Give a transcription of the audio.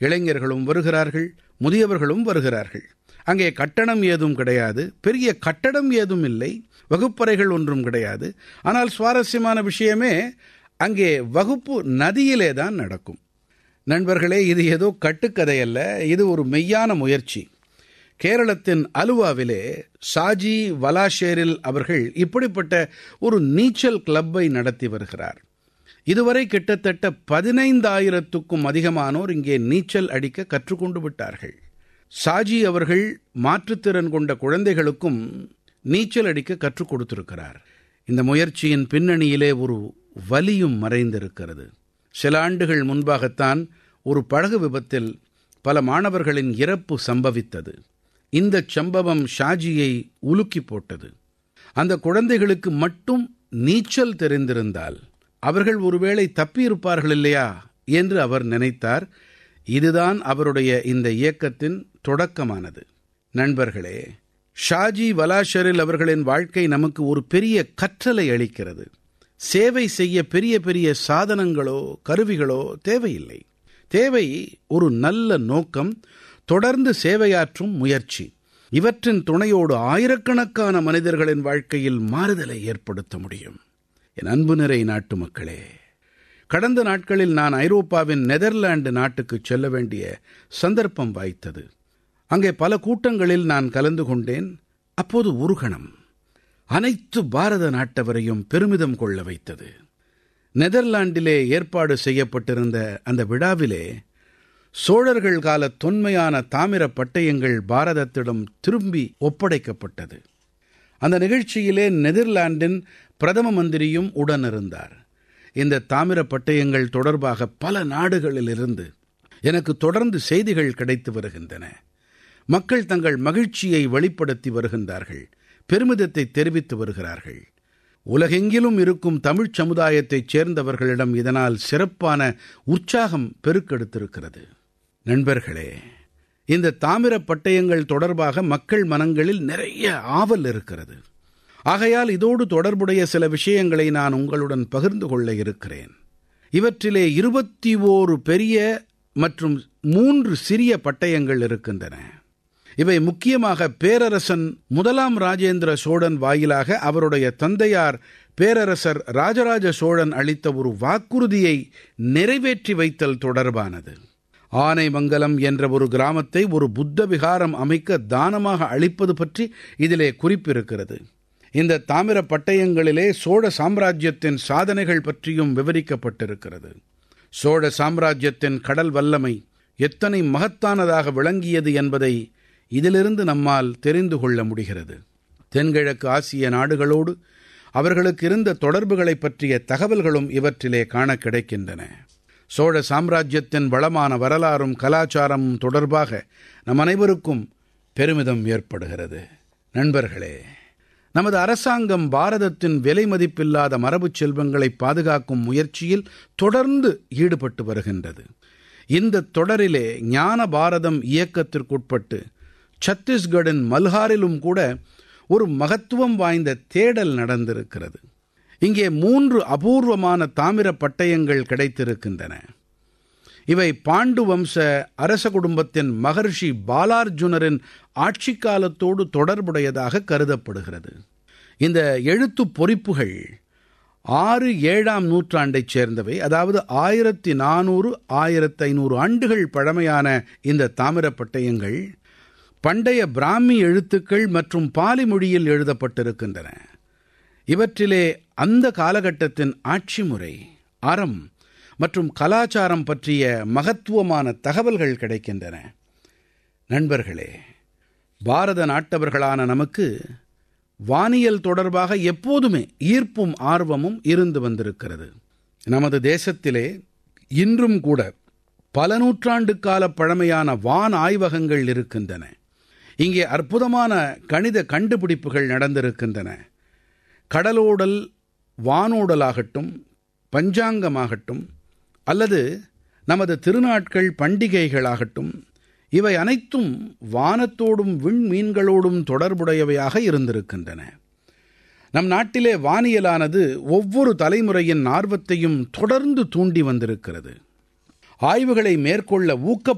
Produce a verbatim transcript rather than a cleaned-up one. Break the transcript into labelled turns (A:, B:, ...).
A: இளைஞர்களும் வருகிறார்கள், முதியவர்களும் வருகிறார்கள். அங்கே கட்டணம் ஏதும் கிடையாது, பெரிய கட்டடம் ஏதும் இல்லை, வகுப்பறைகள் ஒன்றும் கிடையாது. ஆனால் சுவாரஸ்யமான விஷயமே, அங்கே வகுப்பு நதியிலே தான் நடக்கும். நண்பர்களே, இது ஏதோ கட்டுக்கதை அல்ல, இது ஒரு மெய்யான முயற்சி. கேரளத்தின் அலுவாவிலே சாஜி வலாஷேரில் அவர்கள் இப்படிப்பட்ட ஒரு நீச்சல் கிளப்பை நடத்தி வருகிறார். இதுவரை கிட்டத்தட்ட பதினைந்தாயிரத்துக்கும் அதிகமானோர் இங்கே நீச்சல் அடிக்க கற்றுக்கொண்டு விட்டார்கள். சாஜி அவர்கள் மாற்றுத்திறன் கொண்ட குழந்தைகளுக்கும் நீச்சல் அடிக்க கற்றுக் கொடுத்திருக்கிறார். இந்த முயற்சியின் பின்னணியிலே ஒரு வலியும் மறைந்திருக்கிறது. சில ஆண்டுகள் முன்பாகத்தான் ஒரு படகு விபத்தில் பல மாணவர்களின் இறப்பு சம்பவித்தது. இந்த சம்பவம் ஷாஜியை உலுக்கி போட்டது. அந்த குழந்தைகளுக்கு மட்டும் நீச்சல் தெரிந்திருந்தால் அவர்கள் ஒருவேளை தப்பியிருப்பார்கள் இல்லையா என்று அவர் நினைத்தார். இதுதான் அவருடைய இந்த இயக்கத்தின் தொடக்கமானது. நண்பர்களே, ஷாஜி வலாஷரில் அவர்களின் வாழ்க்கை நமக்கு ஒரு பெரிய கற்றலை அளிக்கிறது. சேவை செய்ய பெரிய பெரிய சாதனங்களோ கருவிகளோ தேவையில்லை. தேவை ஒரு நல்ல நோக்கம், தொடர்ந்து சேவையாற்றும் முயற்சி. இவற்றின் துணையோடு ஆயிரக்கணக்கான மனிதர்களின் வாழ்க்கையில் மாறுதலை ஏற்படுத்த முடியும். என் அன்பு நிறை நாட்டு மக்களே, கடந்த நாட்களில் நான் ஐரோப்பாவின் நெதர்லாந்து நாட்டுக்கு செல்ல வேண்டிய சந்தர்ப்பம் வாய்த்தது. அங்கே பல கூட்டங்களில் நான் கலந்து கொண்டேன். அப்போது ஒரு கணம் அனைத்து பாரத நாட்டவரையும் பெருமிதம் கொள்ள வைத்தது. நெதர்லாந்திலே ஏற்பாடு செய்யப்பட்டிருந்த அந்த விழாவிலே சோழர்கள் கால தொன்மையான தாமிர பட்டயங்கள் பாரதத்திடம் திரும்பி ஒப்படைக்கப்பட்டது. அந்த நிகழ்ச்சியிலே நெதர்லாந்தின் பிரதம மந்திரியும் உடனிருந்தார். இந்த தாமிர பட்டயங்கள் தொடர்பாக பல நாடுகளிலிருந்து எனக்கு தொடர்ந்து செய்திகள் கிடைத்து வருகின்றன. மக்கள் தங்கள் மகிழ்ச்சியை வெளிப்படுத்தி வருகின்றார்கள், பெருமிதத்தை தெரிவித்து வருகிறார்கள். உலகெங்கிலும் இருக்கும் தமிழ்ச் சமுதாயத்தைச் சேர்ந்தவர்களிடம் இதனால் சிறப்பான உற்சாகம் பெருக்கெடுத்திருக்கிறது. நண்பர்களே, இந்த தாமிர பட்டயங்கள் தொடர்பாக மக்கள் மனங்களில் நிறைய ஆவல் இருக்கிறது. ஆகையால் இதோடு தொடர்புடைய சில விஷயங்களை நான் உங்களுடன் பகிர்ந்து கொள்ள இருக்கிறேன். இவற்றிலே இருபத்தி ஓரு பெரிய மற்றும் மூன்று சிறிய பட்டயங்கள் இருக்கின்றன. இவை முக்கியமாக பேரரசன் முதலாம் ராஜேந்திர சோழன் வாயிலாக அவருடைய தந்தையார் பேரரசர் ராஜராஜ சோழன் அளித்த ஒரு வாக்குறுதியை நிறைவேற்றி வைத்தல் தொடர்பானது. ஆனைமங்கலம் என்ற ஒரு கிராமத்தை ஒரு புத்த விகாரம் அமைக்க தானமாக அளிப்பது பற்றி இதிலே குறிப்பிருக்கிறது. இந்த தாமிர பட்டயங்களிலே சோழ சாம்ராஜ்யத்தின் சாதனைகள் பற்றியும் விவரிக்கப்பட்டிருக்கிறது. சோழ சாம்ராஜ்யத்தின் கடல் வல்லமை எத்தனை மகத்தானதாக விளங்கியது என்பதை இதிலிருந்து நம்மால் தெரிந்து கொள்ள முடிகிறது. தென்கிழக்கு ஆசிய நாடுகளோடு அவர்களுக்கு இருந்த தொடர்புகளை பற்றிய தகவல்களும் இவற்றிலே காண கிடைக்கின்றன. சோழ சாம்ராஜ்யத்தின் வளமான வரலாறும் கலாச்சாரமும் தொடர்பாக நம் அனைவருக்கும் பெருமிதம் ஏற்படுகிறது. நண்பர்களே, நமது அரசாங்கம் பாரதத்தின் விலை மதிப்பில்லாத மரபுச் செல்வங்களை பாதுகாக்கும் முயற்சியில் தொடர்ந்து ஈடுபட்டு வருகின்றது. இந்த தொடரிலே ஞான பாரதம் இயக்கத்திற்குட்பட்டு சத்தீஸ்கடின் மல்ஹாரிலும் கூட ஒரு மகத்துவம் வாய்ந்த தேடல் நடந்திருக்கிறது. இங்கே மூன்று அபூர்வமான தாமிர பட்டயங்கள் கிடைத்திருக்கின்றன. இவை பாண்டு வம்ச அரச குடும்பத்தின் மகர்ஷி பாலார்ஜுனரின் ஆட்சி காலத்தோடு தொடர்புடையதாக கருதப்படுகிறது. இந்த எழுத்துப் பொறிப்புகள் ஆறு ஏழாம் நூற்றாண்டைச் சேர்ந்தவை. அதாவது ஆயிரத்தி நானூறு ஆயிரத்தி ஐநூறு ஆண்டுகள் பழமையான இந்த தாமிர பட்டயங்கள் பண்டைய பிராமி எழுத்துக்கள் மற்றும் பாலி மொழியில் எழுதப்பட்டிருக்கின்றன. இவற்றிலே அந்த காலகட்டத்தின் ஆட்சி முறை, அறம் மற்றும் கலாச்சாரம் பற்றிய மகத்துவமான தகவல்கள் கிடைக்கின்றன. நண்பர்களே, பாரத நாட்டவர்களான நமக்கு வானியல் தொடர்பாக எப்போதுமே ஈர்ப்பும் ஆர்வமும் இருந்து வந்திருக்கிறது. நமது தேசத்திலே இன்றும் கூட பல நூற்றாண்டு கால பழமையான வான் ஆய்வகங்கள் இருக்கின்றன. இங்கே அற்புதமான கணித கண்டுபிடிப்புகள் நடந்திருக்கின்றன. கடலோடல், வானோடலாகட்டும், பஞ்சாங்கமாகட்டும் அல்லது நமது திருநாட்கள் பண்டிகைகளாகட்டும், இவை அனைத்தும் வானத்தோடும் விண்மீன்களோடும் தொடர்புடையவையாக இருந்திருக்கின்றன. நம் நாட்டிலே வானியலானது ஒவ்வொரு தலைமுறையின் ஆர்வத்தையும் தொடர்ந்து தூண்டி வந்திருக்கிறது. ஆய்வுகளை மேற்கொள்ள ஊக்கப்படுத்த